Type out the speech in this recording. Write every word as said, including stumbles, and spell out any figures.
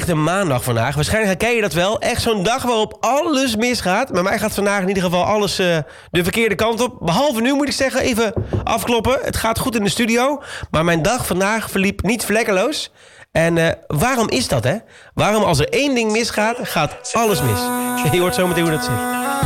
echt een maandag vandaag. Waarschijnlijk herken je dat wel. Echt zo'n dag waarop alles misgaat. Bij mij gaat vandaag in ieder geval alles uh, de verkeerde kant op. Behalve nu moet ik zeggen, even afkloppen. Het gaat goed in de studio. Maar mijn dag vandaag verliep niet vlekkeloos. En uh, waarom is dat, hè? Waarom als er één ding misgaat, gaat alles mis? Je hoort zo meteen hoe dat zit.